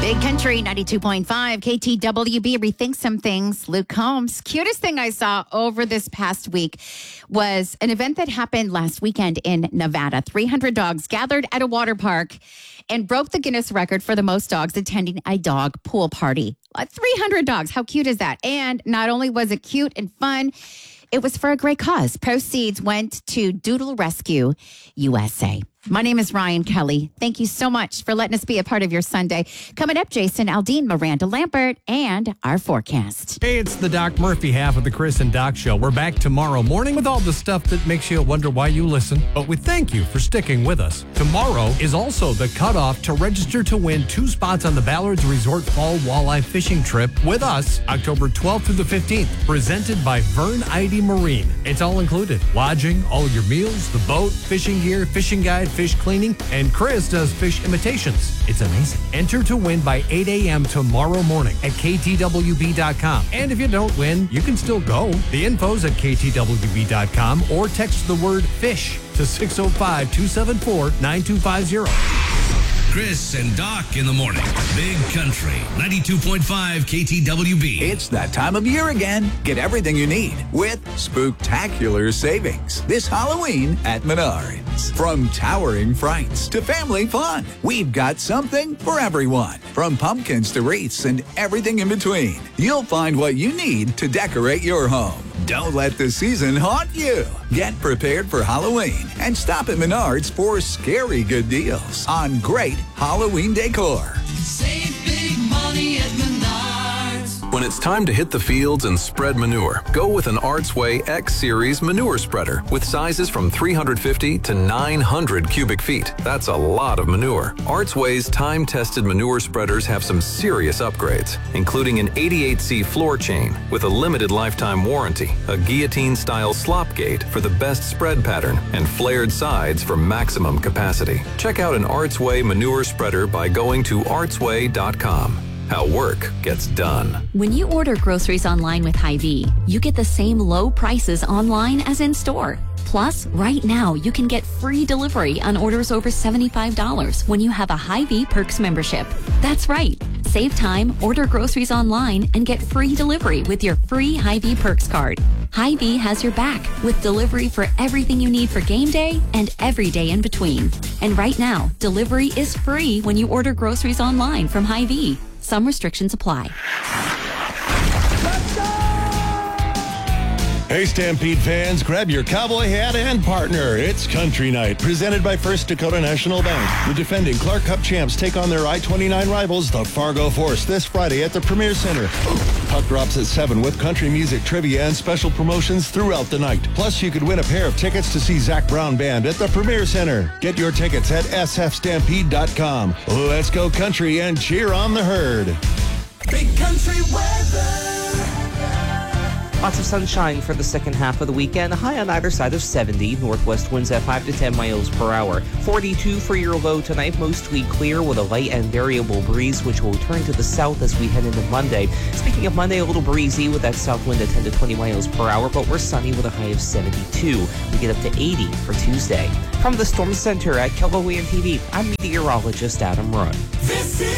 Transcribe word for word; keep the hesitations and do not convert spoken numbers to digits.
Big Country ninety-two point five, K T W B, Rethink Some Things. Luke Combs. Cutest thing I saw over this past week was an event that happened last weekend in Nevada. three hundred dogs gathered at a water park and broke the Guinness record for the most dogs attending a dog pool party. Uh, three hundred dogs. How cute is that? And not only was it cute and fun, it was for a great cause. Proceeds went to Doodle Rescue U S A. My name is Ryan Kelly. Thank you so much for letting us be a part of your Sunday. Coming up, Jason Aldean, Miranda Lambert, and our forecast. Hey, it's the Doc Murphy half of the Chris and Doc Show. We're back tomorrow morning with all the stuff that makes you wonder why you listen. But we thank you for sticking with us. Tomorrow is also the cutoff to register to win two spots on the Ballard's Resort Fall Walleye Fishing Trip with us October twelfth through the fifteenth. Presented by Vern Ide Marine. It's all included. Lodging, all your meals, the boat, fishing gear, fishing guide, fish cleaning, and Chris does fish imitations. It's amazing. Enter to win by eight a.m. tomorrow morning at K T W B dot com. And if you don't win, you can still go. The info's at K T W B dot com or text the word FISH to six oh five, two seven four, nine two five zero. Chris and Doc in the morning. Big Country ninety-two point five K T W B. It's that time of year again. Get everything you need with spooktacular savings this Halloween at Menards. From towering frights to family fun, we've got something for everyone. From pumpkins to wreaths and everything in between, you'll find what you need to decorate your home. Don't let the season haunt you. Get prepared for Halloween and stop at Menards for scary good deals on great Halloween decor. Save big money at Menards. When it's time to hit the fields and spread manure, go with an Artsway X-Series manure spreader with sizes from three hundred fifty to nine hundred cubic feet. That's a lot of manure. Artsway's time-tested manure spreaders have some serious upgrades, including an eighty-eight C floor chain with a limited lifetime warranty, a guillotine-style slop gate for the best spread pattern, and flared sides for maximum capacity. Check out an Artsway manure spreader by going to artsway dot com. How work gets done. When you order groceries online with Hy-Vee, you get the same low prices online as in store. Plus, right now, you can get free delivery on orders over seventy-five dollars when you have a Hy-Vee Perks membership. That's right. Save time, order groceries online, and get free delivery with your free Hy-Vee Perks card. Hy-Vee has your back with delivery for everything you need for game day and every day in between. And right now, delivery is free when you order groceries online from Hy-Vee. Some restrictions apply. Hey, Stampede fans, grab your cowboy hat and partner. It's Country Night, presented by First Dakota National Bank. The defending Clark Cup champs take on their I twenty-nine rivals, the Fargo Force, this Friday at the Premier Center. Puck drops at seven with country music, trivia, and special promotions throughout the night. Plus, you could win a pair of tickets to see Zach Brown Band at the Premier Center. Get your tickets at S F stampede dot com. Let's go country and cheer on the herd. Big Country weather. Lots of sunshine for the second half of the weekend. A high on either side of seventy. Northwest winds at five to ten miles per hour. forty-two for your low tonight. Mostly clear with a light and variable breeze, which will turn to the south as we head into Monday. Speaking of Monday, a little breezy with that south wind at ten to twenty miles per hour, but we're sunny with a high of seventy-two. We get up to eighty for Tuesday. From the Storm Center at K L O A N T V, I'm meteorologist Adam Roy. This is